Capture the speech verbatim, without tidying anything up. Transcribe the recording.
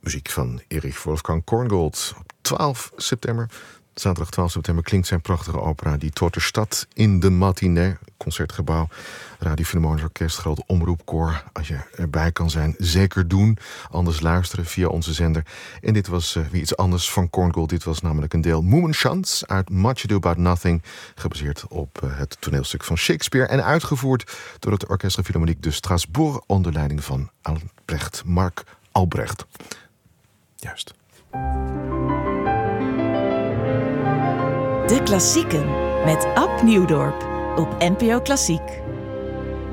Muziek van Erich Wolfgang Korngold. Op twaalf september, zaterdag twaalf september, klinkt zijn prachtige opera Die Tote Stad in de Matinee. Concertgebouw, Radio Philharmonisch Orkest, groot omroepkoor. Als je erbij kan zijn, zeker doen. Anders luisteren via onze zender. En dit was uh, weer iets anders van Korngold. Dit was namelijk een deel Mummenschanz uit Much Ado About Nothing. Gebaseerd op uh, het toneelstuk van Shakespeare. En uitgevoerd door het Orchestre Philharmonique de Strasbourg onder leiding van Albrecht, Mark Albrecht. Juist. De Klassieken met Ab Nieuwdorp op N P O Klassiek.